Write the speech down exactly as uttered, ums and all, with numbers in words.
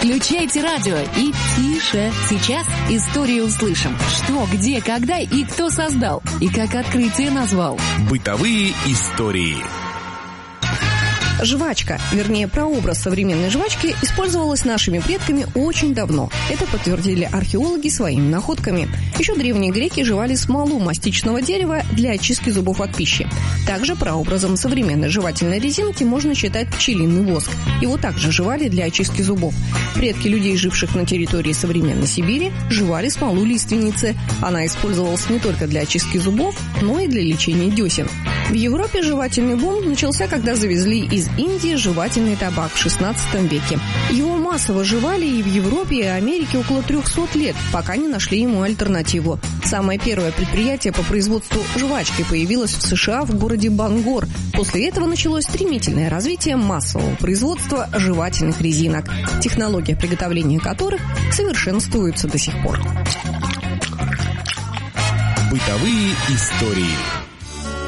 Включайте радио и тише. Сейчас историю услышим. Что, где, когда и кто создал. И как открытие назвал. Бытовые истории. Жвачка, вернее, прообраз современной жвачки, использовалась нашими предками очень давно. Это подтвердили археологи своими находками. Еще древние греки жевали смолу мастичного дерева для очистки зубов от пищи. Также прообразом современной жевательной резинки можно считать пчелиный воск. Его также жевали для очистки зубов. Предки людей, живших на территории современной Сибири, жевали смолу лиственницы. Она использовалась не только для очистки зубов, но и для лечения десен. В Европе жевательный бум начался, когда завезли из Индии жевательный табак в шестнадцатом веке. Его массово жевали и в Европе, и Америке около трехсот лет, пока не нашли ему альтернативу. Самое первое предприятие по производству жвачки появилось в США в городе Бангор. После этого началось стремительное развитие массового производства жевательных резинок, технология приготовления которых совершенствуется до сих пор. Бытовые истории.